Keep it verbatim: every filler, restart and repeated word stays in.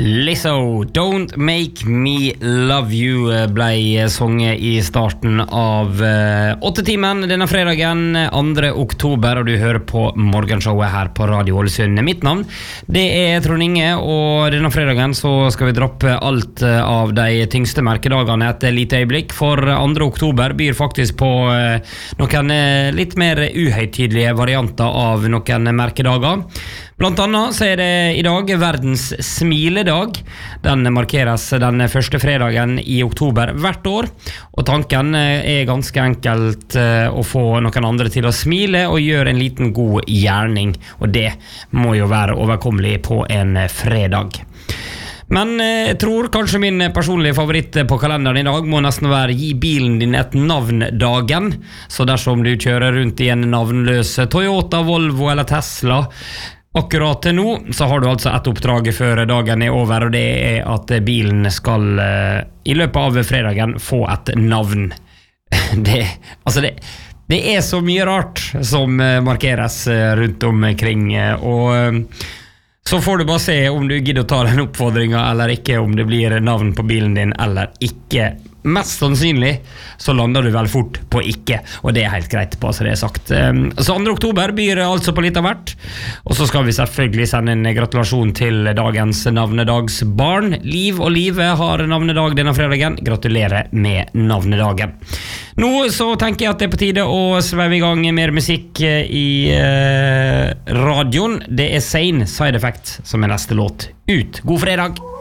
Lizzo, Don't Make Me Love You ble sunget i starten av åttetimen denne fredagen andre oktober, og du hører på morgenshowet her på Radio Ålesund. Mitt navn, det er Trond Inge, og denne fredagen så skal vi droppe alt av de tyngste merkedagene et lite øyeblikk, for andre oktober byr faktisk på noen litt mer uhøytidelige varianter av noen merkedager. Blant annet så er det i dag verdens smiledag. Den markeres den første fredagen i oktober hvert år, og tanken er ganske enkelt å få noen andre til å smile og gjøre en liten god gjerning, og det må jo være overkommelig på en fredag. Men jeg tror kanskje min personlige favoritt på kalenderen i dag må nesten være gi bilen din et navn-dagen. Så dersom du kjører rundt i en navnløs Toyota, Volvo eller Tesla akkurat nå, så har du altså et oppdrag før dagen er over, og det er at bilen skal i løpet av fredagen få et navn. Det, altså det, det er så mye rart som markeres rundt omkring, og så får du bare se om du gidder å ta den oppfordringen eller ikke, om det blir navn på bilen din eller ikke. Mest sannsynlig så lander du vel fort på ikke, og det er helt greit på, så det er sagt. Så andre oktober byr altså på litt av hvert, og så skal vi selvfølgelig sende en gratulasjon til dagens navnedagsbarn. Liv og Live har navnedag denne fredagen. Gratulerer med navnedagen. Nå så tenker jeg at det er på tide å sveive i gang mer musikk i eh, radioen. Det er Sane Side Effect som er neste låt ut. God fredag!